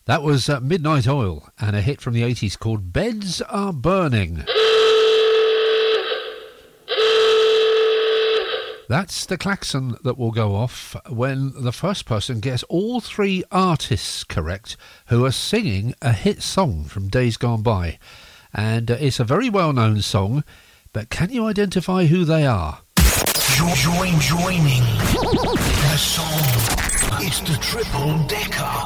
That was Midnight Oil and a hit from the 80s called Beds Are Burning. That's the klaxon that will go off when the first person gets all three artists correct who are singing a hit song from days gone by. And it's a very well-known song, but can you identify who they are? Joining the song. It's the Triple Decker.